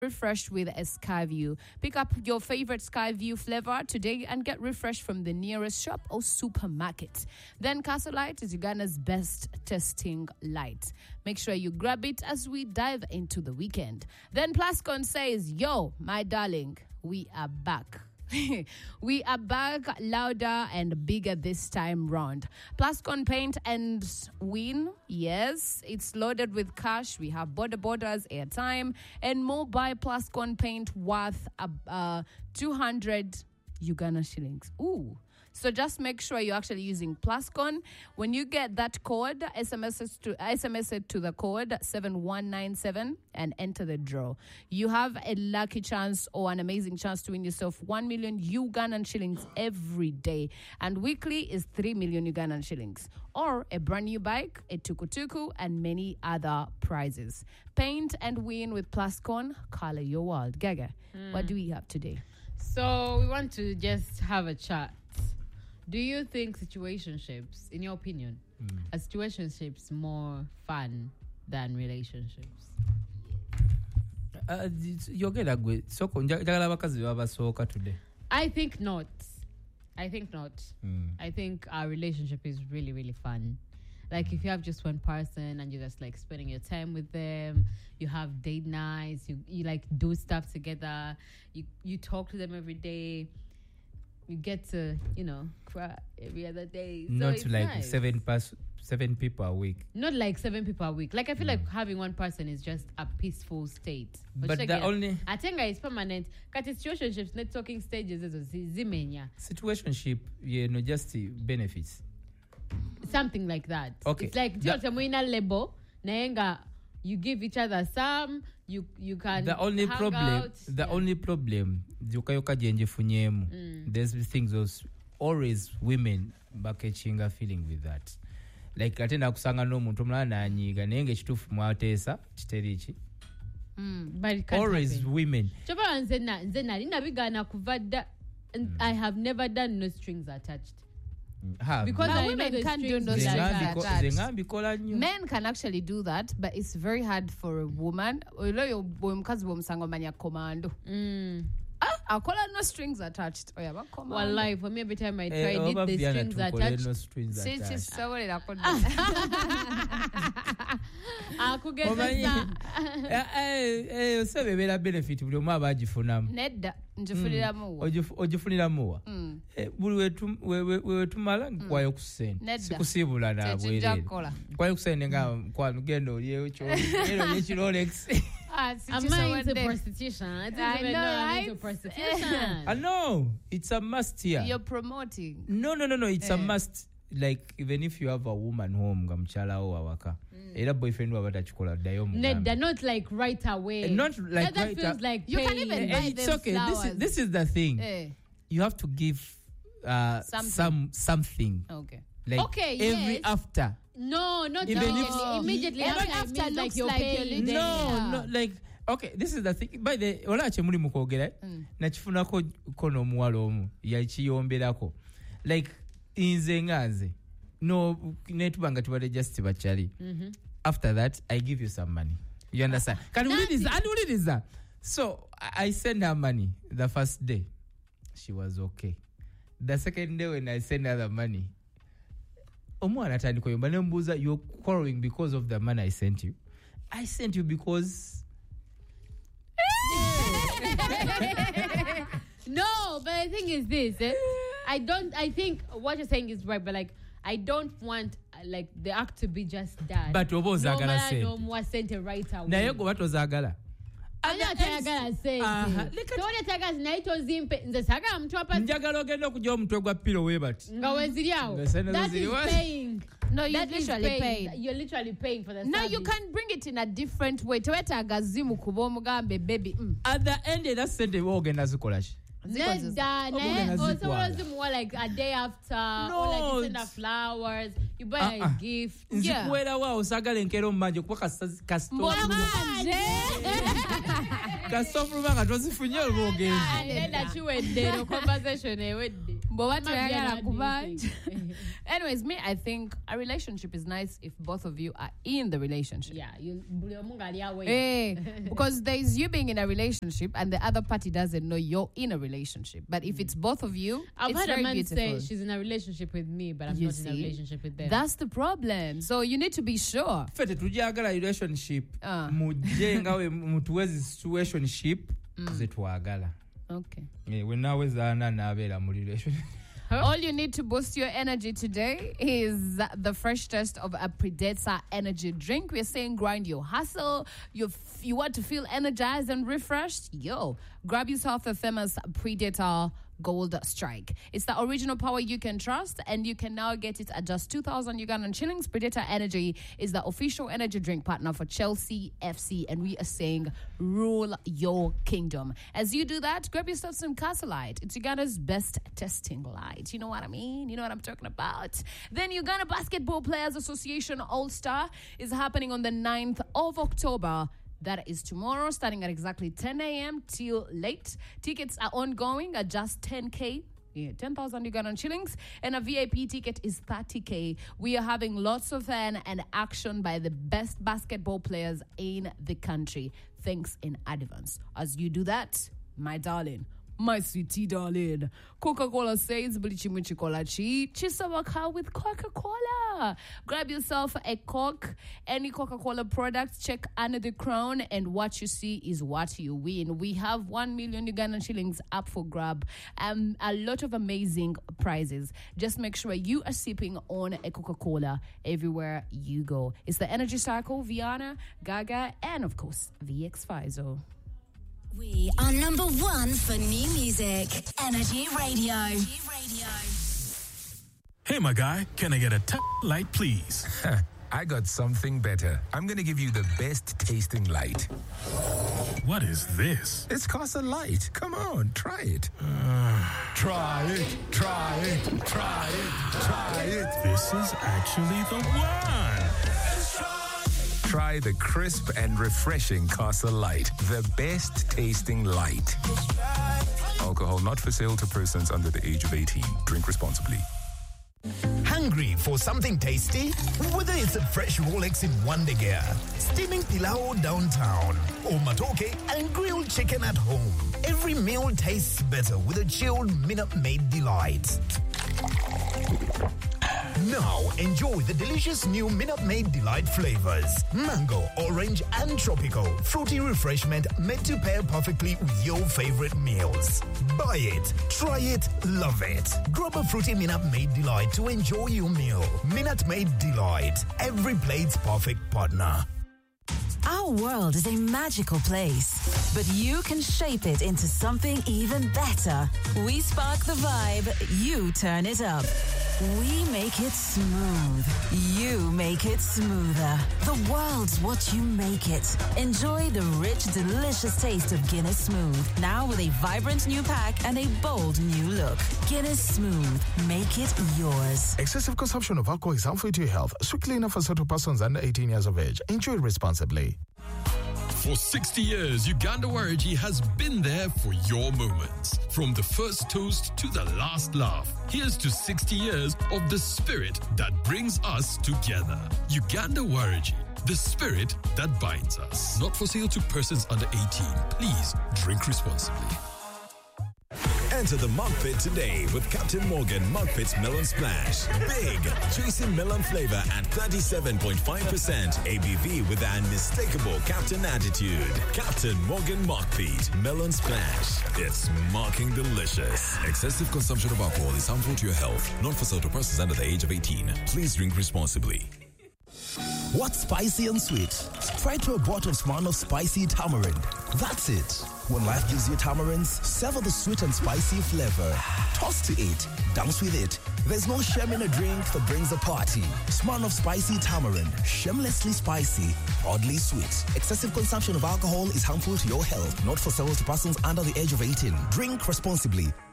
refreshed with a Skyview. Pick up your favorite Skyview flavor today and get refreshed from the nearest shop or supermarket. Then Castle Light is Uganda's best tasting light. Make sure you grab it as we dive into the weekend. Then Plascon says, yo, my darling, we are back. We are back louder and bigger this time round. Plascon Paint and Win, yes, it's loaded with cash. We have borders, airtime, and more. Buy Plascon Paint worth 200 Uganda shillings. Ooh. So just make sure you're actually using Plascon. When you get that code, SMS it to the code 7197 and enter the draw. You have a lucky chance or an amazing chance to win yourself 1 million Ugandan shillings every day. And weekly is 3 million Ugandan shillings. Or a brand new bike, a tukutuku, and many other prizes. Paint and win with Plascon. Color your world. Gaga, what do we have today? So we want to just have a chat. Do you think situationships, in your opinion, are situationships more fun than relationships? Yogera gwe soko njagala bakazi babasooka today. I think not. I think our relationship is really, really fun. Like if you have just one person and you're just like spending your time with them, you have date nights, you like do stuff together, you talk to them every day. You get to, cry every other day. So Not it's like nice. 7 people a week. Not like 7 people a week. Like I feel like having one person is just a peaceful state. But the only Atenga is permanent. Kati situationships, net talking stages is zimenya. situationship, just benefits. Something like that. Okay. It's like Muina Lebo, Naenga, you give each other some, you can The only hang problem, out. only problem, yukayoka jenje funyemu. There's things those always women bakechinga feeling with that. Like atenda kusanga n'omuntu omulala nanyiga naye ng'ekituufu mwateesa kiteriiki. But it can't Always happen. women. Chopa nze nali nabigana kuvadda. I have never done no strings attached. Because Now I know women the can't do strings no like strings that. attached. Men can actually do that, but it's very hard for a woman. Omukazi bw'omusanga omanya commando. Akola no strings attached. Oyaba commando. Wallahi, for me every time I try did the strings attached. No strings attached. Sikisobolera kodda. Akugezesa. Osebebera benefit buli omu abagifunamu. Nedda njifuniramu wa. Ogifuniramu wa. Buli wetumala nkwayo ku ssente. Nedda. Sikusiibula naabwe Tekijja erero. kukola. Nkwayo ku ssente nga nkwano genda olyewo ekirolex. Am I into prostitution? I didn't even know I'm into prostitution. No, it's a must here. You're promoting. No, it's a must. Like even if you have a woman home nga mukyala wo awaka era boyfriend wa batakikola ddayo mugambe. They're not like right away. Not like that right feels up. like You can paying. even buy It's them okay. flowers. This is the thing. You have to give something. Okay. Like Okay, every yes. after. No, not Even immediately. Every After after it means like looks you're like you're paying. leading. No, like okay, this is the thing. By the olache muli mukwogera nakifunako kono omuwala omu yakiyomberako. Like inze nganze no netubanga tubade just bachali. After that I give you some money. You understand? Can we read this? So I send her money the first day. She was okay. The second day when I send her the money, omwana atandika oyomba nembuuza, you're quarreling because of the money I sent you. I sent you because No, but the thing is this. I think what you're saying is right, but like I don't want like the act to be just that. But oba ozaagala sente. No more sente right away. Naye gwe batozaagala. Ani atayagala sente. Tewali atayagala naye tozimpe nze sagala muntu apa Njagala ogenda okujja omutwe gwa pilo webati. nga weziri awo. That is paying. No, you're That is literally paying. You're literally paying for the Now service. you can bring it in a different way. Tewetaaga zimu kuba omugambe baby. At the end era sente bo ogenda zikola ki? Nedda naye osobola ozimuwa like a day after or like you send her flowers, you buy a gift. Nzikuweerawo osaagala enkeera omumanja kuba kasitofuluma nga tozifunye olwogenzi. Nedda kiwedde no conversation ewedde. But what Might be an admin thing. Anyways, me, I think a relationship is nice if both of you are in the relationship. Yeah, you way. Hey, because there's you being in a relationship and the other party doesn't know you're in a relationship. But if it's both of you, I've it's heard very a man beautiful. say she's in a relationship with me, but I'm You not in a see? relationship with them. That's the problem. So you need to be sure. fete tujagala relationship mujje nga we mutuwezi situationship zetwagala Okay. wenawezaana nabeera mu relationship. All you need to boost your energy today is the fresh taste of a Predator energy drink. We're saying grind your hustle. You want to feel energized and refreshed? Yo, grab yourself a famous Predator Gold Strike. It's the original power you can trust, and you can now get it at just 2,000 Ugandan shillings. Predator Energy is the official energy drink partner for Chelsea FC, and we are saying rule your kingdom. As you do that, grab yourself some Castle Light. It's Uganda's best testing light. You know what I mean? You know what I'm talking about? Then Uganda Basketball Players Association All-Star is happening on the 9th of October. That is tomorrow, starting at exactly 10 a.m. till late. Tickets are ongoing at just 10K. Yeah, 10,000 Ugandan shillings. And a VIP ticket is 30K. We are having lots of fun and action by the best basketball players in the country. Thanks in advance. As you do that, my darling, my sweetie darling, Coca-Cola says, "Bulichimuchi kolachi, chisawaka with Coca-Cola." Grab yourself a Coke, any Coca-Cola product, check under the crown, and what you see is what you win. We have 1 million Ugandan shillings up for grab, and a lot of amazing prizes. Just make sure you are sipping on a Coca-Cola everywhere you go. It's the Energy Cycle, Viana, Gaga, and of course, VX Fizo. We are number one for new music. Energy Radio. Hey, my guy, can I get a light, please? I got something better. I'm going to give you the best tasting light. What is this? It's Casa Light. Come on, try it. Try it, try it, try it, try it. This is actually the one. Try the crisp and refreshing Casa Light, the best tasting light. Alcohol not for sale to persons under the age of 18. Drink responsibly. Hungry for something tasty? Whether it's a fresh Rolex in Wonder Gear, steaming pilau downtown, or matoke and grilled chicken at home, every meal tastes better with a chilled Minute Maid Delight. Now, enjoy the delicious new Minute Maid Delight flavors. Mango, orange, and tropical. Fruity refreshment made to pair perfectly with your favorite meals. Buy it, try it, love it. Grab a fruity Minute Maid Delight to enjoy your meal. Minute Maid Delight. Every plate's perfect partner. Our world is a magical place, but you can shape it into something even better. We spark the vibe, you turn it up. We make it smooth. You make it smoother. The world's what you make it. Enjoy the rich, delicious taste of Guinness Smooth. Now with a vibrant new pack and a bold new look. Guinness Smooth. Make it yours. Excessive consumption of alcohol is harmful to your health. Strictly enough for certain persons under 18 years of age. Enjoy responsibly. For 60 years, Uganda Warigi has been there for your moments. From the first toast to the last laugh. Here's to 60 years of the spirit that brings us together. Uganda Warigi, the spirit that binds us. Not for sale to persons under 18. Please drink responsibly. Enter the Mug Pit today with Captain Morgan Mug Pit's Melon Splash. Big, juicy melon flavor at 37.5% ABV with an unmistakable Captain attitude. Captain Morgan Mug Pit Melon Splash. It's marking delicious. Excessive consumption of alcohol is harmful to your health. Not for sale to persons under the age of 18. Please drink responsibly. What's spicy and sweet? Try to a bottle of Smirnoff Spicy Tamarind. That's it. When life gives you tamarinds, savor the sweet and spicy flavor. Toss to it, dance with it. There's no shame in a drink that brings a party. Smirnoff Spicy Tamarind. Shamelessly spicy, oddly sweet. Excessive consumption of alcohol is harmful to your health. Not for sale to persons under the age of 18. Drink responsibly.